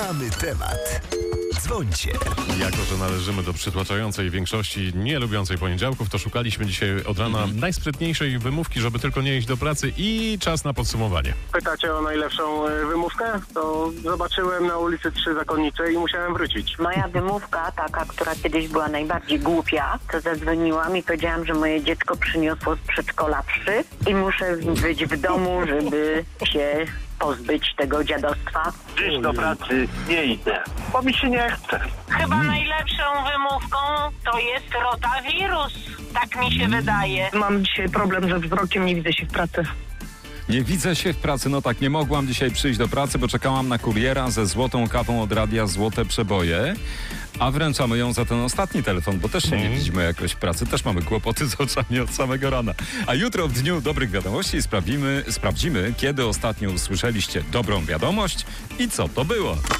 Mamy temat. Dzwońcie. Jako że należymy do przytłaczającej większości nie lubiącej poniedziałków, to szukaliśmy dzisiaj od rana najsprytniejszej wymówki, żeby tylko nie iść do pracy i czas na podsumowanie. Pytacie o najlepszą wymówkę? To zobaczyłem na ulicy 3 zakonnice i musiałem wrócić. Moja wymówka, taka, która kiedyś była najbardziej głupia, to zadzwoniłam i powiedziałam, że moje dziecko przyniosło z przedszkola wszy i muszę być w domu, żeby się pozbyć tego dziadostwa. Dziś do pracy nie idę, bo mi się nie chce. Chyba najlepszą wymówką to jest rotawirus. Tak mi się wydaje. Mam dzisiaj problem ze wzrokiem, nie widzę się w pracy. Nie widzę się w pracy, no tak, nie mogłam dzisiaj przyjść do pracy, bo czekałam na kuriera ze złotą kawą od radia Złote Przeboje, a wręczamy ją za ten ostatni telefon, bo też się nie widzimy jakoś w pracy, też mamy kłopoty z oczami od samego rana. A jutro w Dniu Dobrych Wiadomości sprawdzimy, kiedy ostatnio usłyszeliście dobrą wiadomość i co to było.